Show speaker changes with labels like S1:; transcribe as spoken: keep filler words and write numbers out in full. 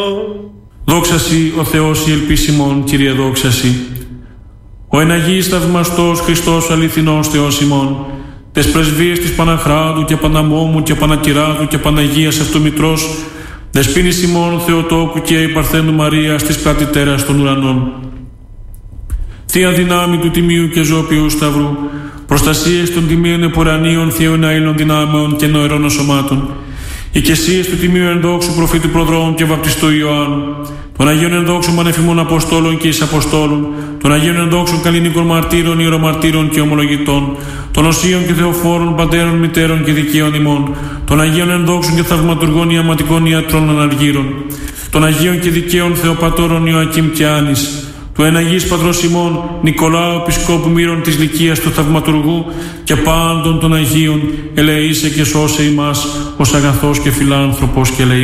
S1: Δόξα Σοι, ο Θεός η ελπίσιμον, Κύριε δόξα Σοι. Ο εναγής θαυμαστός Χριστός ο αληθινός Θεός ημών, τες πρεσβείες της Παναχράτου και Παναμόμου και Πανακυράτου και Παναγίας Αυτομητρός, δεσποίνης ημών Θεοτόκου και η Παρθένου Μαρίας της κρατητέρας των ουρανών. Θεία δυνάμει του Τιμίου και Ζώπιου Σταυρού, προστασίες των τιμίων επουρανίων Θεών αήλων δυνάμεων και νοερών σωμάτων, οικεσίες του Τιμίου ενδόξου προφήτου προδρόμου και βαπτιστού Ιωάννου, των Αγίων ενδόξου μανεφημών Αποστόλων και εις Αποστόλων, των Αγίων ενδόξου καλλινικών μαρτύρων, ιερομαρτύρων και ομολογητών, των οσίων και θεοφόρων, πατέρων, μητέρων και δικαίων ημών, των Αγίων ενδόξων και θαυματουργών ιαματικών ιατρών αναργύρων, των Αγίων και δικαίων Θεοπατώρων Ιωακήμ και Άνης, του εναγής πατρός ημών Νικολάου Επισκόπου Μύρων της Λυκίας του Θαυματουργού και πάντων των Αγίων, ελεήσε και σώσε ημάς ως αγαθός και φιλάνθρωπος και ελεημός.